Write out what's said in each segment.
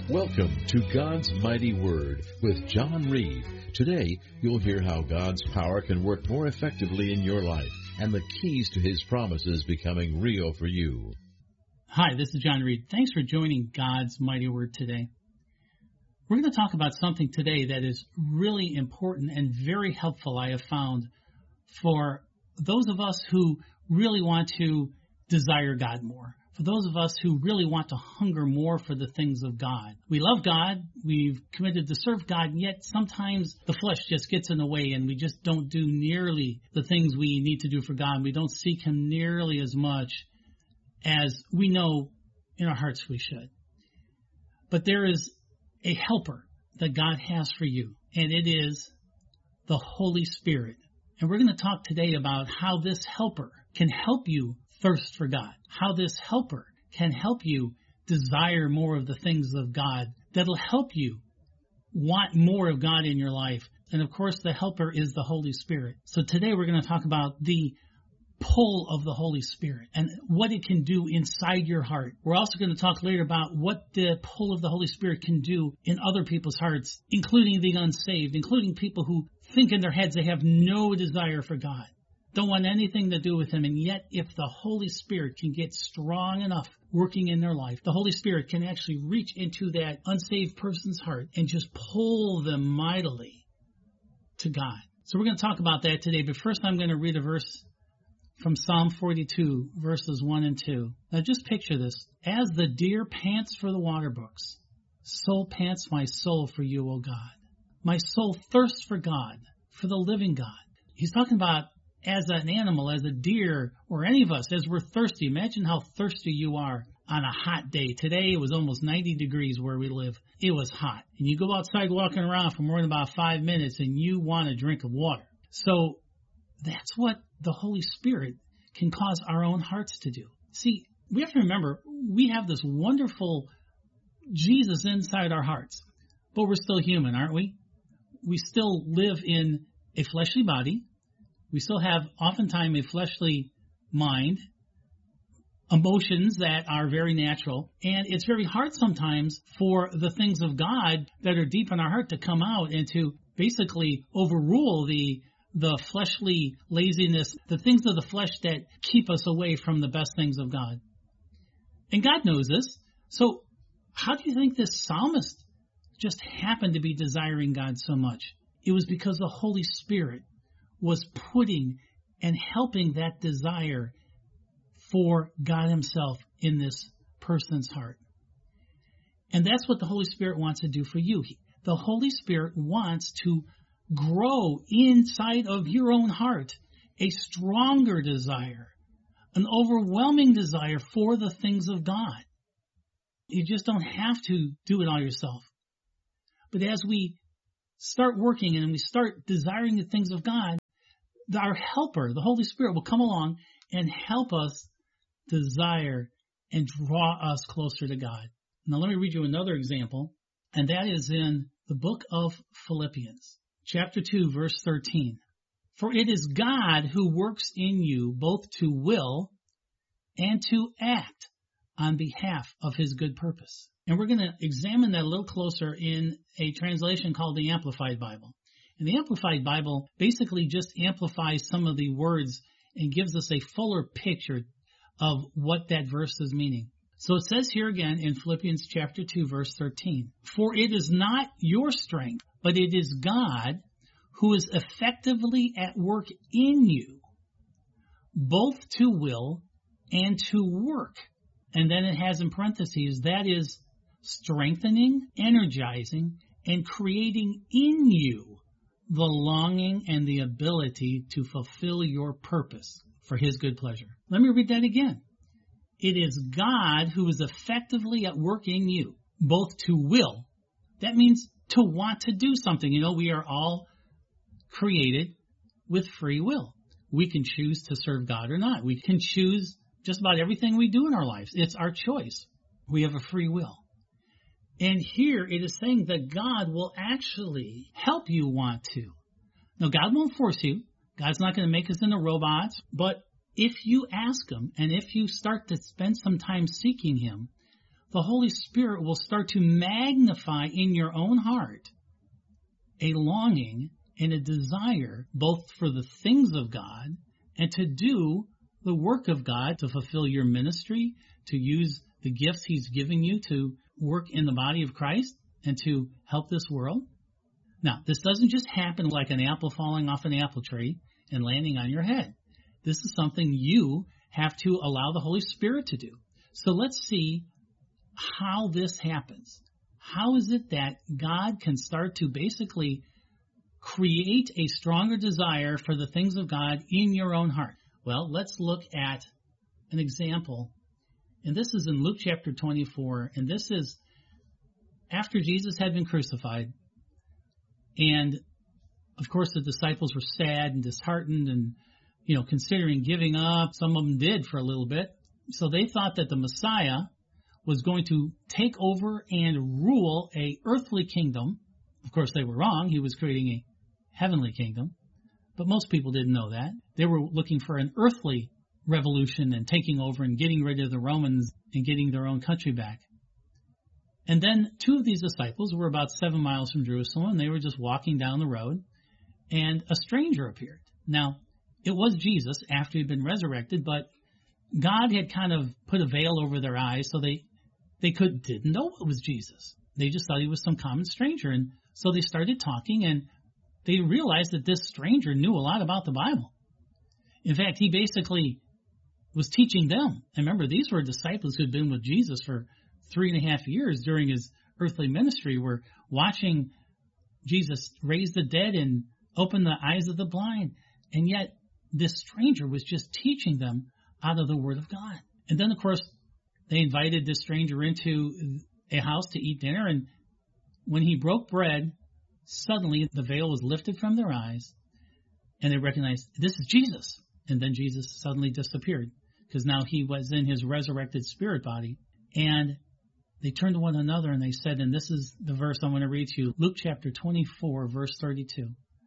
Welcome to God's Mighty Word with John Reed. Today, you'll hear how God's power can work more effectively in your life and the keys to His promises becoming real for you. Hi, this is John Reed. Thanks for joining God's Mighty Word today. We're going to talk about something today that is really important and very helpful, I have found, for those of us who really want to desire God more. For those of us who really want to hunger more for the things of God. We love God, we've committed to serve God, and yet sometimes the flesh just gets in the way and we just don't do nearly the things we need to do for God. We don't seek Him nearly as much as we know in our hearts we should. But there is a helper that God has for you, and it is the Holy Spirit. And we're going to talk today about how this helper can help you thirst for God, how this helper can help you desire more of the things of God, that'll help you want more of God in your life. And of course, the helper is the Holy Spirit. So today we're going to talk about the pull of the Holy Spirit and what it can do inside your heart. We're also going to talk later about what the pull of the Holy Spirit can do in other people's hearts, including the unsaved, including people who think in their heads they have no desire for God, don't want anything to do with Him. And yet, if the Holy Spirit can get strong enough working in their life, the Holy Spirit can actually reach into that unsaved person's heart and just pull them mightily to God. So we're going to talk about that today. But first, I'm going to read a verse from Psalm 42, verses 1 and 2. Now just picture this. As the deer pants for the water brooks, so pants my soul for you, O God. My soul thirsts for God, for the living God. He's talking about as an animal, as a deer, or any of us, as we're thirsty. Imagine how thirsty you are on a hot day. Today it was almost 90 degrees where we live. It was hot. And you go outside walking around for more than about 5 minutes and you want a drink of water. So that's what the Holy Spirit can cause our own hearts to do. See, we have to remember, we have this wonderful Jesus inside our hearts, but we're still human, aren't we? We still live in a fleshly body. We still have oftentimes a fleshly mind, emotions that are very natural, and it's very hard sometimes for the things of God that are deep in our heart to come out and to basically overrule the fleshly laziness, the things of the flesh that keep us away from the best things of God. And God knows this. So how do you think this psalmist just happened to be desiring God so much? It was because the Holy Spirit was putting and helping that desire for God Himself in this person's heart. And that's what the Holy Spirit wants to do for you. The Holy Spirit wants to grow inside of your own heart a stronger desire, an overwhelming desire for the things of God. You just don't have to do it all yourself. But as we start working and we start desiring the things of God, our helper, the Holy Spirit, will come along and help us desire and draw us closer to God. Now let me read you another example, and that is in the book of Philippians. Chapter 2, verse 13. For it is God who works in you both to will and to act on behalf of His good purpose. And we're going to examine that a little closer in a translation called the Amplified Bible. And the Amplified Bible basically just amplifies some of the words and gives us a fuller picture of what that verse is meaning. So it says here again in Philippians chapter 2, verse 13, for it is not your strength, but it is God who is effectively at work in you, both to will and to work. And then it has in parentheses, that is strengthening, energizing, and creating in you the longing and the ability to fulfill your purpose for His good pleasure. Let me read that again. It is God who is effectively at work in you, both to will. That means to want to do something. You know, we are all created with free will. We can choose to serve God or not. We can choose just about everything we do in our lives. It's our choice. We have a free will. And here it is saying that God will actually help you want to. Now, God won't force you. God's not going to make us into robots. But if you ask Him and if you start to spend some time seeking Him, the Holy Spirit will start to magnify in your own heart a longing and a desire both for the things of God and to do the work of God, to fulfill your ministry, to use the gifts He's given you to work in the body of Christ and to help this world. Now, this doesn't just happen like an apple falling off an apple tree and landing on your head. This is something you have to allow the Holy Spirit to do. So let's see how this happens. How is it that God can start to basically create a stronger desire for the things of God in your own heart? Well, let's look at an example. And this is in Luke chapter 24. And this is after Jesus had been crucified. And, of course, the disciples were sad and disheartened and, considering giving up. Some of them did for a little bit. So they thought that the Messiah was going to take over and rule a earthly kingdom. Of course, they were wrong. He was creating a heavenly kingdom. But most people didn't know that. They were looking for an earthly revolution and taking over and getting rid of the Romans and getting their own country back. And then two of these disciples were about 7 miles from Jerusalem. They were just walking down the road, and a stranger appeared. Now, it was Jesus after he'd been resurrected, but God had kind of put a veil over their eyes, so they didn't know it was Jesus. They just thought he was some common stranger. And so they started talking, and they realized that this stranger knew a lot about the Bible. In fact, he basically was teaching them. And remember, these were disciples who had been with Jesus for 3.5 years during his earthly ministry, were watching Jesus raise the dead and open the eyes of the blind. And yet this stranger was just teaching them out of the Word of God. And then, of course, they invited this stranger into a house to eat dinner. And when he broke bread, suddenly the veil was lifted from their eyes, and they recognized, this is Jesus. And then Jesus suddenly disappeared, because now he was in his resurrected spirit body. And they turned to one another and they said, and this is the verse I'm going to read to you, Luke chapter 24, verse 32.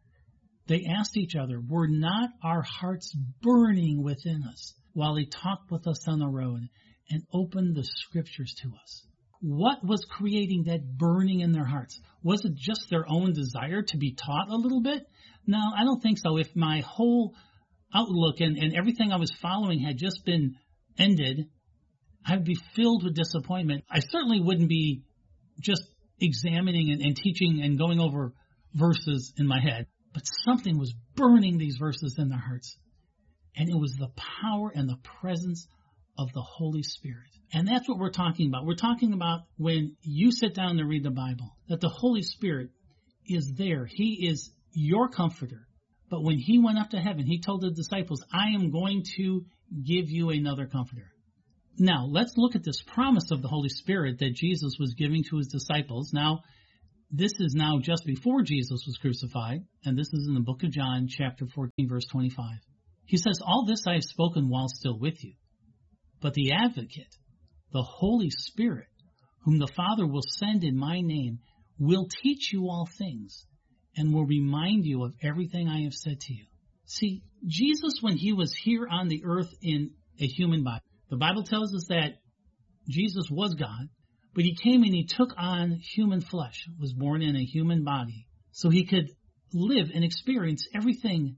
They asked each other, were not our hearts burning within us while he talked with us on the road and opened the scriptures to us? What was creating that burning in their hearts? Was it just their own desire to be taught a little bit? No, I don't think so. If my whole outlook and everything I was following had just been ended, I'd be filled with disappointment. I certainly wouldn't be just examining and teaching and going over verses in my head. But something was burning these verses in their hearts. And it was the power and the presence of the Holy Spirit. And that's what we're talking about. We're talking about when you sit down to read the Bible, that the Holy Spirit is there. He is your comforter. But when he went up to heaven, he told the disciples, I am going to give you another comforter. Now, let's look at this promise of the Holy Spirit that Jesus was giving to his disciples. Now, this is now just before Jesus was crucified, and this is in the book of John, chapter 14, verse 25. He says, all this I have spoken while still with you. But the advocate, the Holy Spirit, whom the Father will send in my name, will teach you all things and will remind you of everything I have said to you. See, Jesus, when he was here on the earth in a human body, the Bible tells us that Jesus was God, but he came and he took on human flesh, was born in a human body, so he could live and experience everything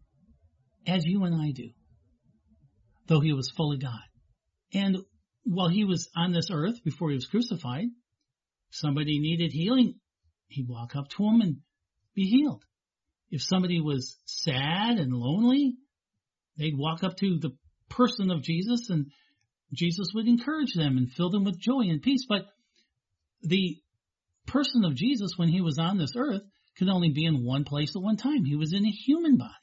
as you and I do, though he was fully God. And while he was on this earth before he was crucified, somebody needed healing, he'd walk up to him and be healed. If somebody was sad and lonely, they'd walk up to the person of Jesus and Jesus would encourage them and fill them with joy and peace. But the person of Jesus, when he was on this earth, could only be in one place at one time. He was in a human body.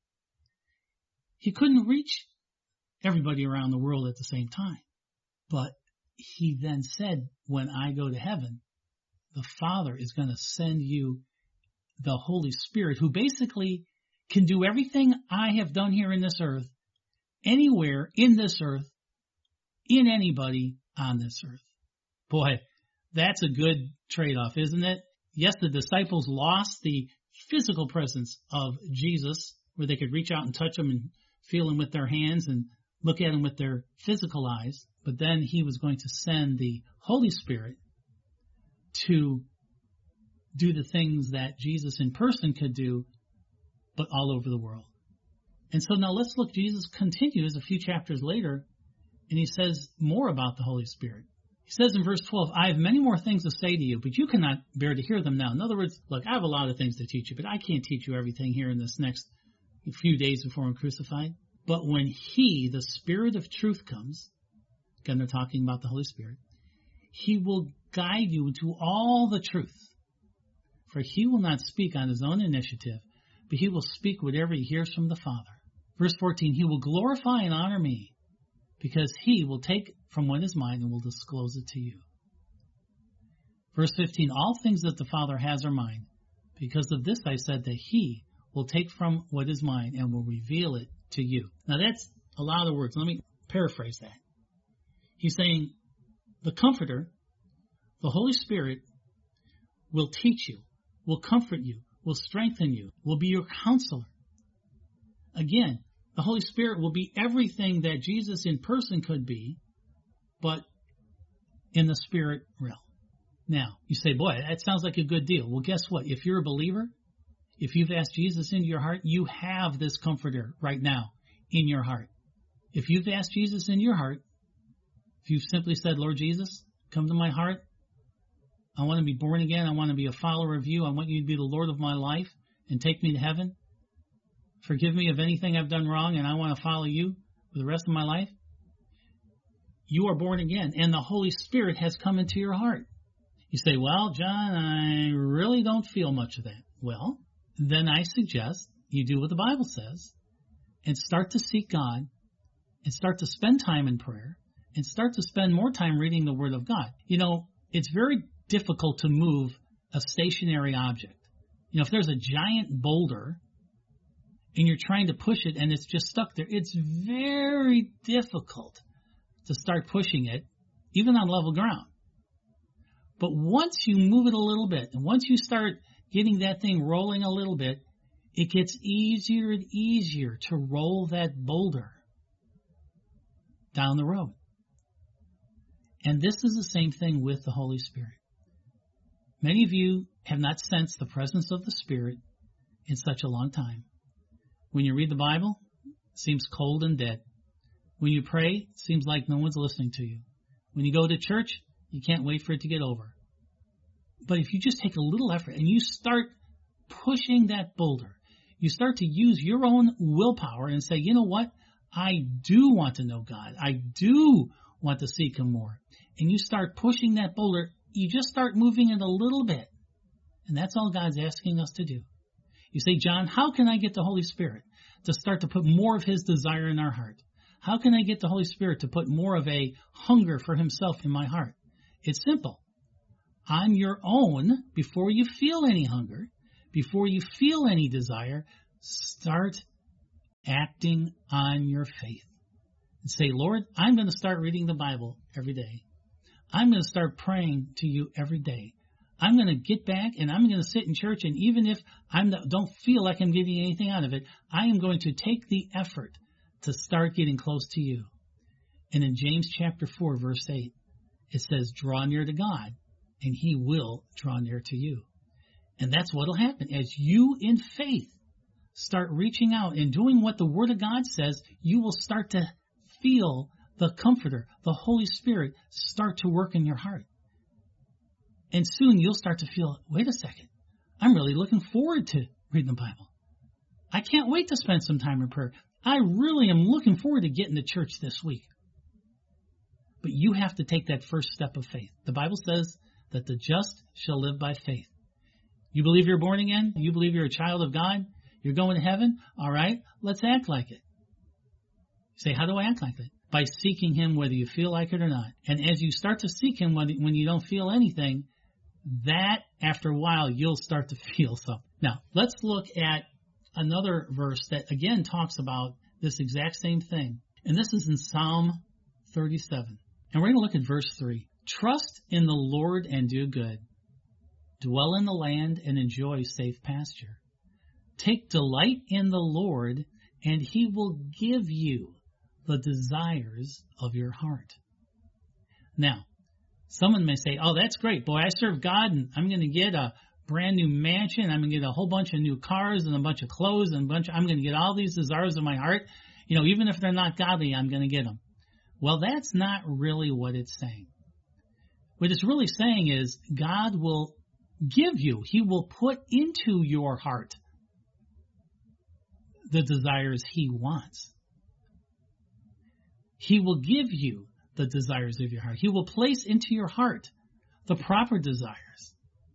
He couldn't reach everybody around the world at the same time. But he then said, when I go to heaven, the Father is going to send you the Holy Spirit, who basically can do everything I have done here in this earth, anywhere in this earth, in anybody on this earth. Boy, that's a good trade-off, isn't it? Yes, the disciples lost the physical presence of Jesus, where they could reach out and touch him and feel him with their hands and look at them with their physical eyes, but then he was going to send the Holy Spirit to do the things that Jesus in person could do, but all over the world. And so now let's look. Jesus continues a few chapters later, and he says more about the Holy Spirit. He says in verse 12, I have many more things to say to you, but you cannot bear to hear them now. In other words, look, I have a lot of things to teach you, but I can't teach you everything here in this next few days before I'm crucified. But when he, the Spirit of truth, comes, again, they're talking about the Holy Spirit, he will guide you into all the truth. For he will not speak on his own initiative, but he will speak whatever he hears from the Father. Verse 14, he will glorify and honor me, because he will take from what is mine and will disclose it to you. Verse 15, all things that the Father has are mine. Because of this I said that he will take from what is mine and will reveal it to you. Now that's a lot of words. Let me paraphrase that. He's saying the Comforter, the Holy Spirit, will teach you, will comfort you, will strengthen you, will be your counselor. Again, the Holy Spirit will be everything that Jesus in person could be, but in the spirit realm. Now, you say, boy, that sounds like a good deal. Well, guess what? If you're a believer, if you've asked Jesus into your heart, you have this Comforter right now in your heart. If you've asked Jesus in your heart, if you've simply said, Lord Jesus, come to my heart. I want to be born again. I want to be a follower of you. I want you to be the Lord of my life and take me to heaven. Forgive me of anything I've done wrong, and I want to follow you for the rest of my life. You are born again, and the Holy Spirit has come into your heart. You say, well, John, I really don't feel much of that. Well, then I suggest you do what the Bible says and start to seek God and start to spend time in prayer and start to spend more time reading the Word of God. You know, it's very difficult to move a stationary object. You know, if there's a giant boulder and you're trying to push it and it's just stuck there, it's very difficult to start pushing it, even on level ground. But once you move it a little bit, and once you start getting that thing rolling a little bit, it gets easier and easier to roll that boulder down the road. And this is the same thing with the Holy Spirit. Many of you have not sensed the presence of the Spirit in such a long time. When you read the Bible, it seems cold and dead. When you pray, it seems like no one's listening to you. When you go to church, you can't wait for it to get over. But if you just take a little effort and you start pushing that boulder, you start to use your own willpower and say, you know what? I do want to know God. I do want to seek Him more. And you start pushing that boulder, you just start moving it a little bit. And that's all God's asking us to do. You say, John, how can I get the Holy Spirit to start to put more of His desire in our heart? How can I get the Holy Spirit to put more of a hunger for Himself in my heart? It's simple. On your own, before you feel any hunger, before you feel any desire, start acting on your faith. And say, Lord, I'm going to start reading the Bible every day. I'm going to start praying to you every day. I'm going to get back and I'm going to sit in church, and even if I don't feel like I'm getting anything out of it, I am going to take the effort to start getting close to you. And in James chapter 4, verse 8, it says, draw near to God, and He will draw near to you. And that's what will happen. As you in faith start reaching out and doing what the Word of God says, you will start to feel the Comforter, the Holy Spirit, start to work in your heart. And soon you'll start to feel, wait a second, I'm really looking forward to reading the Bible. I can't wait to spend some time in prayer. I really am looking forward to getting to church this week. But you have to take that first step of faith. The Bible says that the just shall live by faith. You believe you're born again? You believe you're a child of God? You're going to heaven? All right, let's act like it. You say, how do I act like it? By seeking Him whether you feel like it or not. And as you start to seek Him when you don't feel anything, that after a while you'll start to feel something. Now, let's look at another verse that again talks about this exact same thing. And this is in Psalm 37. And we're going to look at verse 3. Trust in the Lord and do good. Dwell in the land and enjoy safe pasture. Take delight in the Lord, and He will give you the desires of your heart. Now, someone may say, oh, that's great. Boy, I serve God and I'm going to get a brand new mansion. I'm going to get a whole bunch of new cars and a bunch of clothes and I'm going to get all these desires of my heart. You know, even if they're not godly, I'm going to get them. Well, that's not really what it's saying. What it's really saying is God will give you, He will put into your heart the desires He wants. He will give you the desires of your heart. He will place into your heart the proper desires.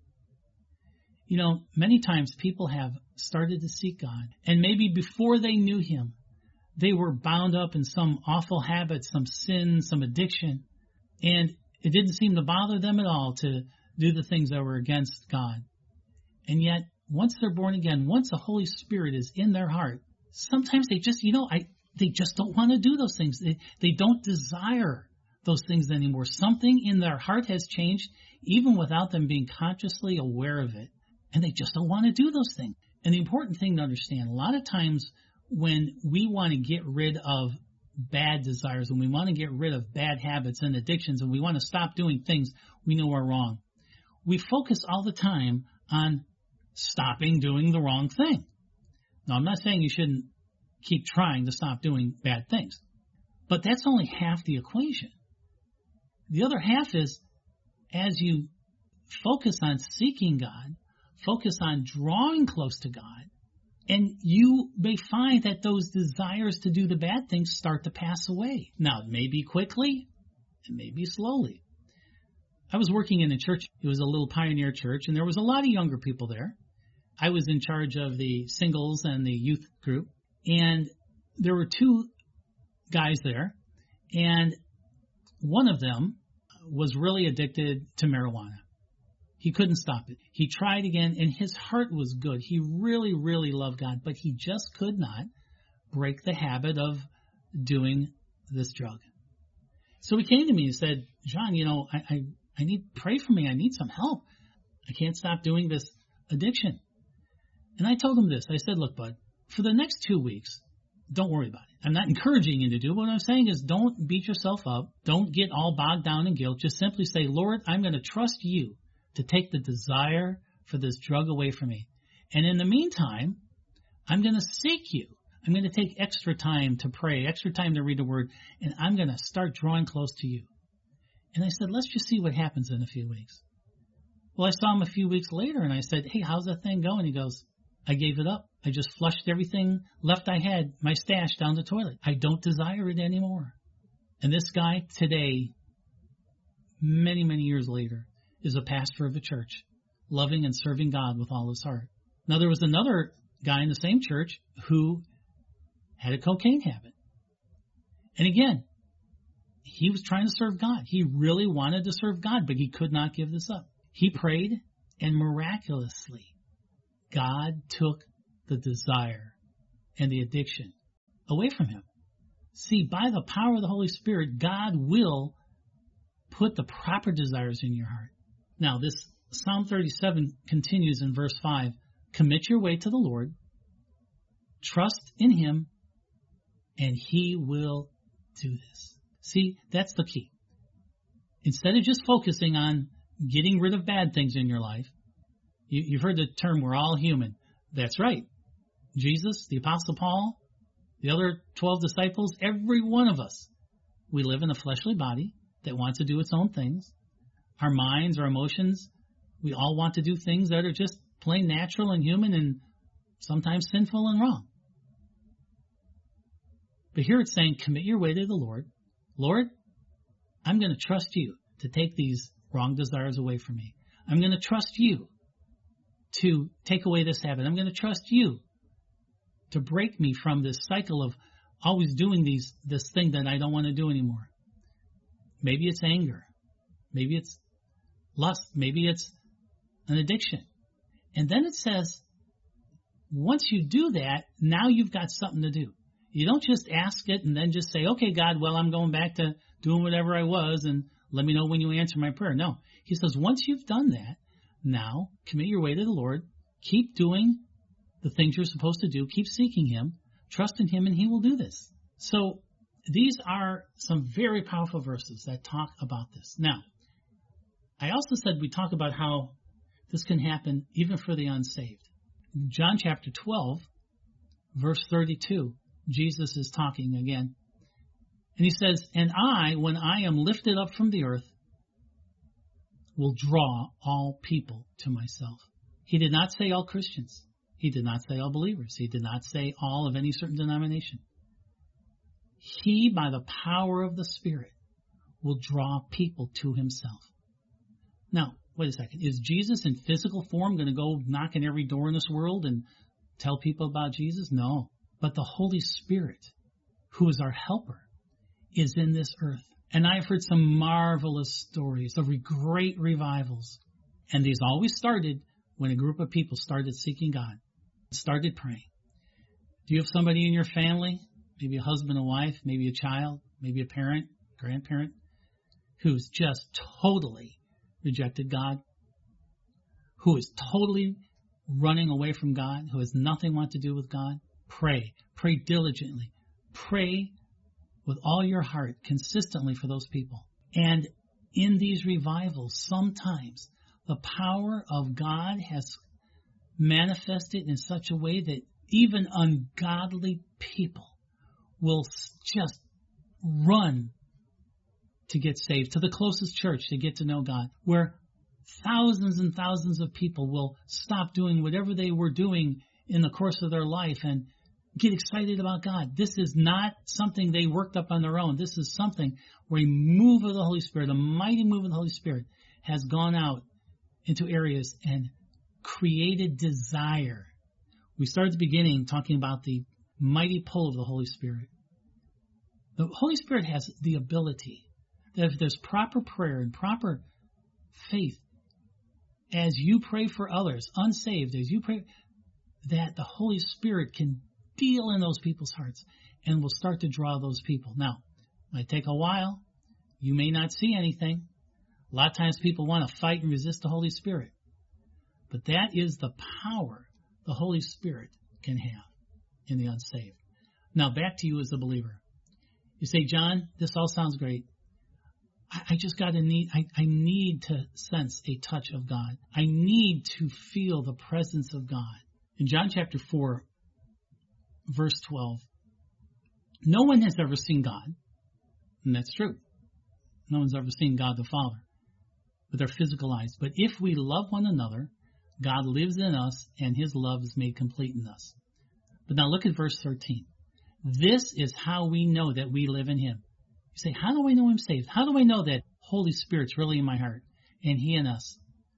You know, many times people have started to seek God, and maybe before they knew Him, they were bound up in some awful habit, some sin, some addiction, and it didn't seem to bother them at all to do the things that were against God. And yet, once they're born again, once the Holy Spirit is in their heart, sometimes they just, they just don't want to do those things. They don't desire those things anymore. Something in their heart has changed, even without them being consciously aware of it. And they just don't want to do those things. And the important thing to understand, a lot of times when we want to get rid of bad desires, when we want to get rid of bad habits and addictions, and we want to stop doing things we know are wrong, we focus all the time on stopping doing the wrong thing. Now, I'm not saying you shouldn't keep trying to stop doing bad things, but that's only half the equation. The other half is, as you focus on seeking God, focus on drawing close to God, and you may find that those desires to do the bad things start to pass away. Now, it may be quickly, it may be slowly. I was working in a church. It was a little pioneer church, and there was a lot of younger people there. I was in charge of the singles and the youth group, and there were two guys there, and one of them was really addicted to marijuana. He couldn't stop it. He tried again, and his heart was good. He really, really loved God, but he just could not break the habit of doing this drug. So he came to me and said, John, I need, pray for me. I need some help. I can't stop doing this addiction. And I told him this. I said, look, bud, for the next 2 weeks, don't worry about it. I'm not encouraging you to do it. What I'm saying is don't beat yourself up. Don't get all bogged down in guilt. Just simply say, Lord, I'm going to trust you to take the desire for this drug away from me. And in the meantime, I'm going to seek you. I'm going to take extra time to pray, extra time to read the word, and I'm going to start drawing close to you. And I said, let's just see what happens in a few weeks. Well, I saw him a few weeks later, and I said, hey, how's that thing going? He goes, I gave it up. I just flushed everything left I had, my stash, down the toilet. I don't desire it anymore. And this guy today, many, many years later, is a pastor of a church, loving and serving God with all his heart. Now, there was another guy in the same church who had a cocaine habit. And again, he was trying to serve God. He really wanted to serve God, but he could not give this up. He prayed, and miraculously, God took the desire and the addiction away from him. See, by the power of the Holy Spirit, God will put the proper desires in your heart. Now, this Psalm 37 continues in verse 5. Commit your way to the Lord, trust in Him, and He will do this. See, that's the key. Instead of just focusing on getting rid of bad things in your life, you've heard the term, we're all human. That's right. Jesus, the Apostle Paul, the other 12 disciples, every one of us, we live in a fleshly body that wants to do its own things. Our minds, our emotions, we all want to do things that are just plain natural and human and sometimes sinful and wrong. But here it's saying, commit your way to the Lord. Lord, I'm going to trust you to take these wrong desires away from me. I'm going to trust you to take away this habit. I'm going to trust you to break me from this cycle of always doing this thing that I don't want to do anymore. Maybe it's anger. Maybe it's lust. Maybe it's an addiction. And then it says, once you do that, now you've got something to do. You don't just ask it and then just say, okay, God, well, I'm going back to doing whatever I was and let me know when you answer my prayer. No. He says, once you've done that, now commit your way to the Lord. Keep doing the things you're supposed to do. Keep seeking Him. Trust in Him, and He will do this. So these are some very powerful verses that talk about this. Now, I also said we talk about how this can happen even for the unsaved. John chapter 12, verse 32, Jesus is talking again. And he says, "And I, when I am lifted up from the earth, will draw all people to myself." He did not say all Christians. He did not say all believers. He did not say all of any certain denomination. He, by the power of the Spirit, will draw people to himself. Now, wait a second. Is Jesus in physical form going to go knock on every door in this world and tell people about Jesus? No. But the Holy Spirit, who is our helper, is in this earth. And I've heard some marvelous stories of great revivals. And these always started when a group of people started seeking God, started praying. Do you have somebody in your family, maybe a husband, a wife, maybe a child, maybe a parent, grandparent, who's just totally rejected God, who is totally running away from God, who has nothing to do with God? Pray. Pray diligently. Pray with all your heart, consistently for those people. And in these revivals, sometimes the power of God has manifested in such a way that even ungodly people will just run to get saved, to the closest church to get to know God, where thousands and thousands of people will stop doing whatever they were doing in the course of their life and get excited about God. This is not something they worked up on their own. This is something where a move of the Holy Spirit, a mighty move of the Holy Spirit, has gone out into areas and created desire. We started at the beginning talking about the mighty pull of the Holy Spirit. The Holy Spirit has the ability that if there's proper prayer and proper faith, as you pray for others, unsaved, as you pray, that the Holy Spirit can deal in those people's hearts and will start to draw those people. Now, it might take a while. You may not see anything. A lot of times people want to fight and resist the Holy Spirit. But that is the power the Holy Spirit can have in the unsaved. Now, back to you as a believer. You say, John, this all sounds great. I need to sense a touch of God. I need to feel the presence of God. In John chapter 4, verse 12, no one has ever seen God. And that's true. No one's ever seen God the Father with their physical eyes. But if we love one another, God lives in us and his love is made complete in us. But now look at verse 13. This is how we know that we live in him. You say, how do I know I'm saved? How do I know that Holy Spirit's really in my heart and he in us?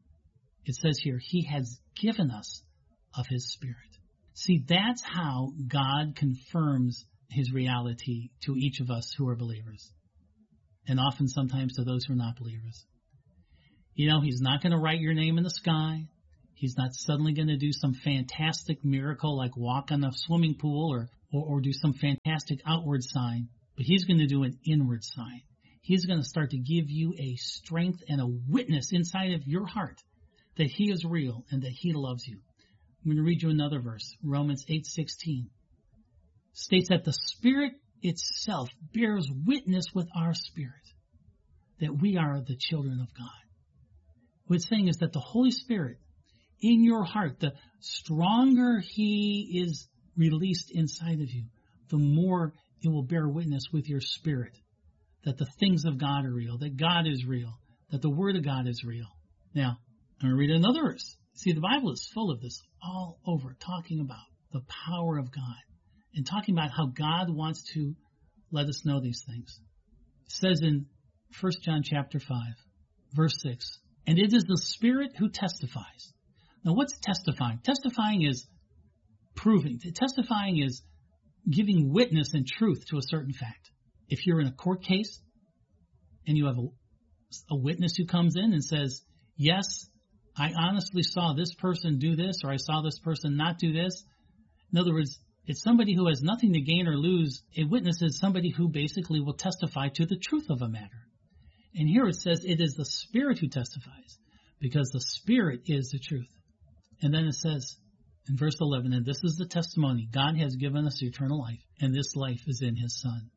It says here, he has given us of his Spirit. See, that's how God confirms his reality to each of us who are believers. And often sometimes to those who are not believers. You know, he's not going to write your name in the sky. He's not suddenly going to do some fantastic miracle like walk on a swimming pool or do some fantastic outward sign. But he's going to do an inward sign. He's going to start to give you a strength and a witness inside of your heart that he is real and that he loves you. I'm going to read you another verse. Romans 8:16 states that the Spirit itself bears witness with our spirit that we are the children of God. What it's saying is that the Holy Spirit in your heart, the stronger he is released inside of you, the more it will bear witness with your spirit that the things of God are real, that God is real, that the Word of God is real. Now, I'm going to read another verse. See, the Bible is full of this all over, talking about the power of God and talking about how God wants to let us know these things. It says in 1 John chapter 5, verse 6, and it is the Spirit who testifies. Now, what's testifying? Testifying is proving. Testifying is giving witness and truth to a certain fact. If you're in a court case and you have a witness who comes in and says, yes, I honestly saw this person do this, or I saw this person not do this. In other words, it's somebody who has nothing to gain or lose. A witness is somebody who basically will testify to the truth of a matter. And here it says it is the Spirit who testifies, because the Spirit is the truth. And then it says in verse 11, and this is the testimony, God has given us eternal life, and this life is in his Son.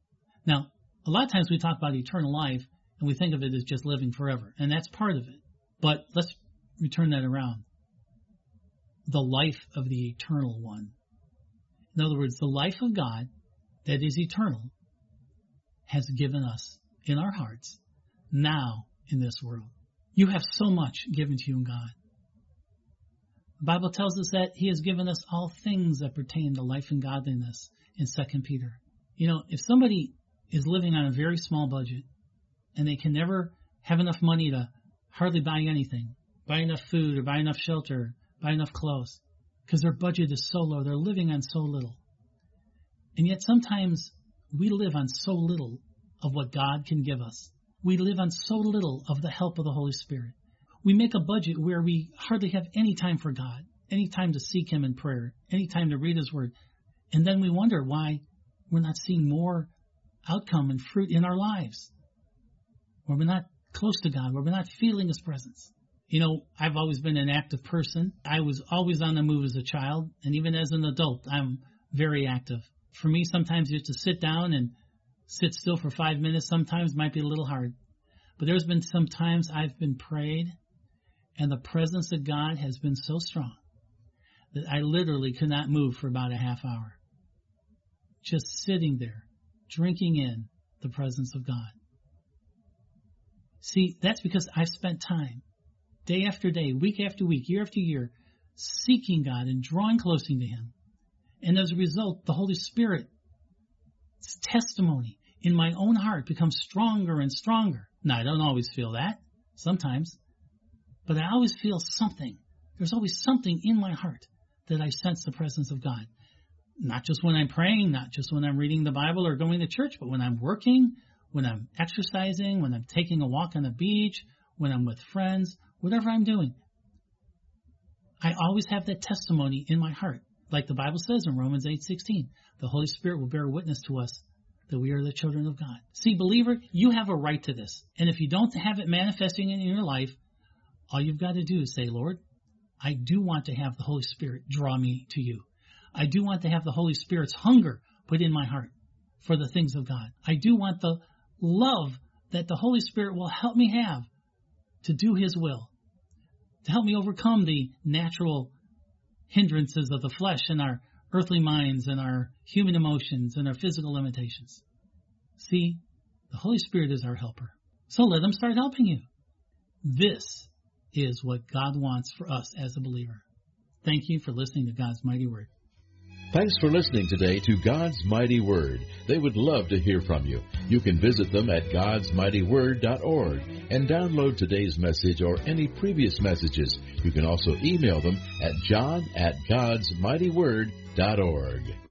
Now, a lot of times we talk about eternal life and we think of it as just living forever, and that's part of it. But let's return that around. The life of the eternal one. In other words, the life of God that is eternal has given us in our hearts now in this world. You have so much given to you in God. The Bible tells us that He has given us all things that pertain to life and godliness in 2 Peter. You know, if somebody is living on a very small budget and they can never have enough money to hardly buy anything, buy enough food or buy enough shelter, buy enough clothes, because their budget is so low, they're living on so little. And yet sometimes we live on so little of what God can give us. We live on so little of the help of the Holy Spirit. We make a budget where we hardly have any time for God, any time to seek Him in prayer, any time to read His Word. And then we wonder why we're not seeing more outcome and fruit in our lives, where we're not close to God, where we're not feeling His presence. You know, I've always been an active person. I was always on the move as a child, and even as an adult, I'm very active. For me, sometimes just to sit down and sit still for 5 minutes sometimes might be a little hard. But there's been some times I've been prayed, and the presence of God has been so strong that I literally could not move for about a half hour. Just sitting there, drinking in the presence of God. See, that's because I've spent time, day after day, week after week, year after year, seeking God and drawing closer to Him. And as a result, the Holy Spirit's testimony in my own heart becomes stronger and stronger. Now, I don't always feel that, sometimes, but I always feel something. There's always something in my heart that I sense the presence of God. Not just when I'm praying, not just when I'm reading the Bible or going to church, but when I'm working, when I'm exercising, when I'm taking a walk on the beach, when I'm with friends, whatever I'm doing. I always have that testimony in my heart. Like the Bible says in Romans 8:16, the Holy Spirit will bear witness to us that we are the children of God. See, believer, you have a right to this. And if you don't have it manifesting in your life, all you've got to do is say, Lord, I do want to have the Holy Spirit draw me to you. I do want to have the Holy Spirit's hunger put in my heart for the things of God. I do want the love that the Holy Spirit will help me have to do His will, to help me overcome the natural hindrances of the flesh and our earthly minds and our human emotions and our physical limitations. See, the Holy Spirit is our helper. So let Him start helping you. This is what God wants for us as a believer. Thank you for listening to God's Mighty Word. Thanks for listening today to God's Mighty Word. They would love to hear from you. You can visit them at godsmightyword.org and download today's message or any previous messages. You can also email them at john@godsmightyword.org.